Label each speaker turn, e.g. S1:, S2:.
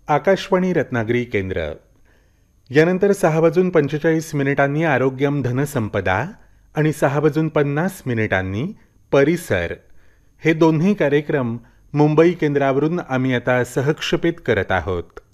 S1: आकाशवाणी रत्नागिरी केंद्र. यानंतर 6:45 आरोग्यम धनसंपदा आणि 6:50 परिसर हे दोन्ही कार्यक्रम मुंबई केंद्रावरून आम्ही आता सहक्षेपित करत आहोत.